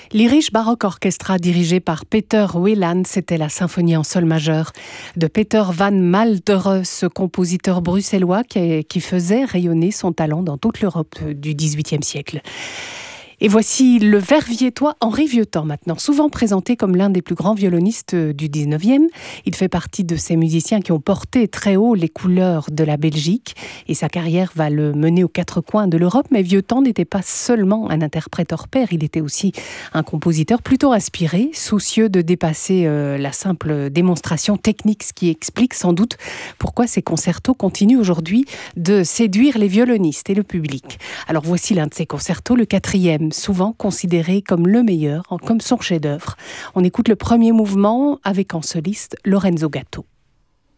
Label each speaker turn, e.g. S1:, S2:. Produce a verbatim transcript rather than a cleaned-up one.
S1: L'Irish Baroque Orchestra dirigé par Peter Wieland, c'était la symphonie en sol majeur de Peter van Maldere, ce compositeur bruxellois qui, qui faisait rayonner son talent dans toute l'Europe du dix-huitième siècle. Et voici le Verviétois Henri Vieuxtemps maintenant, souvent présenté comme l'un des plus grands violonistes du dix-neuvième. Il fait partie de ces musiciens qui ont porté très haut les couleurs de la Belgique et sa carrière va le mener aux quatre coins de l'Europe. Mais Vieuxtemps n'était pas seulement un interprète hors pair, il était aussi un compositeur plutôt inspiré, soucieux de dépasser euh, la simple démonstration technique, ce qui explique sans doute pourquoi ces concertos continuent aujourd'hui de séduire les violonistes et le public. Alors voici l'un de ces concertos, le quatrième, souvent considéré comme le meilleur, comme son chef-d'œuvre. On écoute le premier mouvement avec en soliste Lorenzo Gatto.